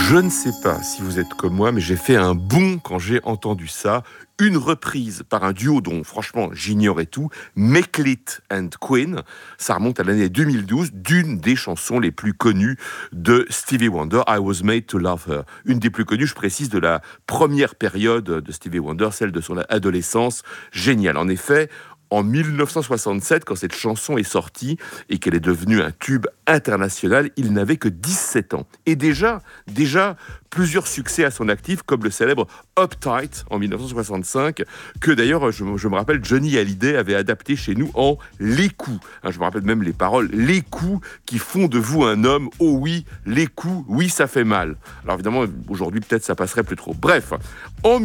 Je ne sais pas si vous êtes comme moi, mais j'ai fait un bond quand j'ai entendu ça. Une reprise par un duo dont, franchement, j'ignorais tout, Make It and Queen. Ça remonte à l'année 2012, d'une des chansons les plus connues de Stevie Wonder, I Was Made to Love Her. Une des plus connues, je précise, de la première période de Stevie Wonder, celle de son adolescence. Génial. En effet, en 1967, quand cette chanson est sortie et qu'elle est devenue un tube international, il n'avait que 17 ans. Et déjà, plusieurs succès à son actif, comme le célèbre Uptight en 1965, que d'ailleurs, je me rappelle, Johnny Hallyday avait adapté chez nous en Les coups. Je me rappelle même les paroles, les coups qui font de vous un homme. Oh oui, les coups, oui, ça fait mal. Alors évidemment, aujourd'hui, peut-être ça passerait plus trop. Bref, en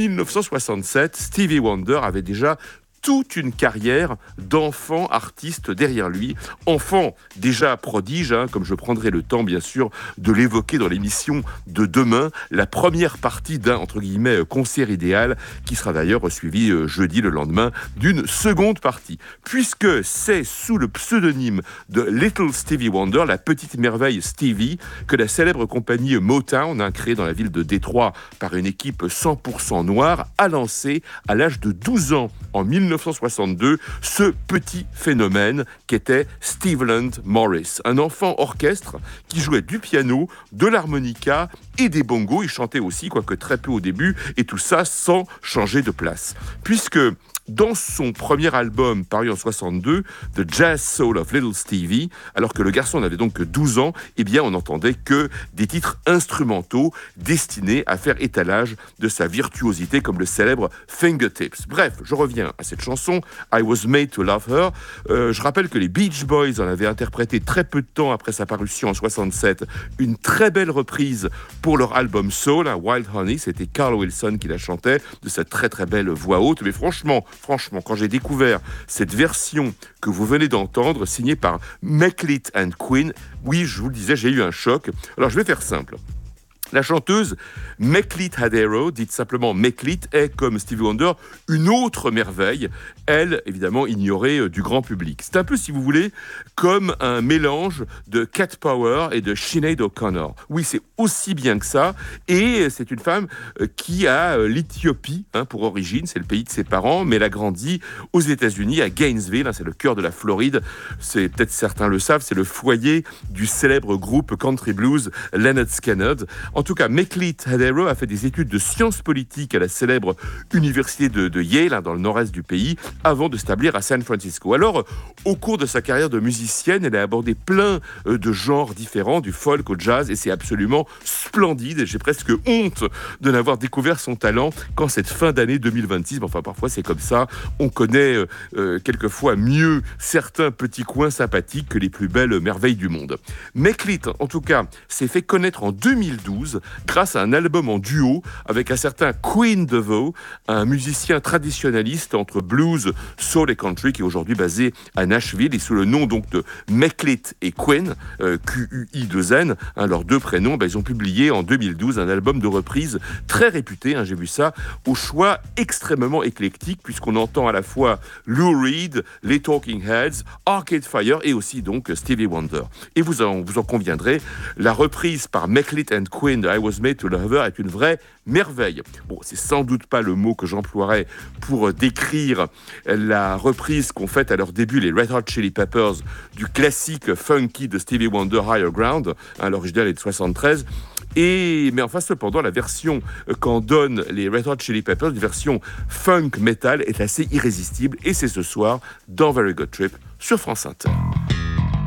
1967, Stevie Wonder avait déjà toute une carrière d'enfant artiste derrière lui. Enfant déjà prodige, comme je prendrai le temps bien sûr de l'évoquer dans l'émission de demain, la première partie d'un, entre guillemets, concert idéal, qui sera d'ailleurs suivi jeudi le lendemain d'une seconde partie. Puisque c'est sous le pseudonyme de Little Stevie Wonder, la petite merveille Stevie, que la célèbre compagnie Motown, créée dans la ville de Détroit par une équipe 100% noire, a lancé à l'âge de 12 ans, en 1962, ce petit phénomène qu'était Steveland Morris, un enfant orchestre qui jouait du piano, de l'harmonica et des bongos. Il chantait aussi, quoique très peu au début, et tout ça sans changer de place. Puisque dans son premier album paru en 62, The Jazz Soul of Little Stevie, alors que le garçon n'avait donc que 12 ans, eh bien on n'entendait que des titres instrumentaux destinés à faire étalage de sa virtuosité, comme le célèbre Fingertips. Bref, je reviens à cette chanson, I Was Made to Love Her. Je rappelle que les Beach Boys en avaient interprété très peu de temps après sa parution en 67 une très belle reprise pour leur album Soul, Wild Honey. C'était Carl Wilson qui la chantait, de cette très très belle voix haute. Mais franchement, quand j'ai découvert cette version que vous venez d'entendre, signée par Make It and Queen, oui, je vous le disais, j'ai eu un choc. Alors, je vais faire simple. La chanteuse Meklit Hadero, dite simplement Meklit, est, comme Stevie Wonder, une autre merveille, elle, évidemment, ignorée du grand public. C'est un peu, si vous voulez, comme un mélange de Cat Power et de Sinead O'Connor. Oui, c'est aussi bien que ça, et c'est une femme qui a l'Éthiopie pour origine, c'est le pays de ses parents, mais elle a grandi aux États-Unis, à Gainesville, c'est le cœur de la Floride, c'est, peut-être certains le savent, c'est le foyer du célèbre groupe country blues Lynyrd Skynyrd. En tout cas, Meklit Hadero a fait des études de sciences politiques à la célèbre université de Yale, dans le nord-est du pays, avant de s'établir à San Francisco. Alors, au cours de sa carrière de musicienne, elle a abordé plein de genres différents, du folk au jazz, et c'est absolument splendide. J'ai presque honte de n'avoir découvert son talent qu'en cette fin d'année 2026. Enfin, parfois, c'est comme ça. On connaît quelquefois mieux certains petits coins sympathiques que les plus belles merveilles du monde. Meklit, en tout cas, s'est fait connaître en 2012 grâce à un album en duo avec un certain Queen DeVoe, un musicien traditionnaliste entre blues, soul et country qui est aujourd'hui basé à Nashville et sous le nom donc de Meklit et Queen, Q-U-I-2-N, leurs deux prénoms, ils ont publié en 2012 un album de reprise très réputé, j'ai vu ça, au choix extrêmement éclectique puisqu'on entend à la fois Lou Reed, les Talking Heads, Arcade Fire et aussi donc Stevie Wonder. Et vous en conviendrez, la reprise par Meklit and Queen de I Was Made to Love Her est une vraie merveille. Bon, c'est sans doute pas le mot que j'emploierais pour décrire la reprise qu'ont faite à leur début les Red Hot Chili Peppers du classique funky de Stevie Wonder, Higher Ground, l'original est de 73. Mais enfin, cependant, la version qu'en donnent les Red Hot Chili Peppers, une version funk metal, est assez irrésistible. Et c'est ce soir dans Very Good Trip sur France Inter.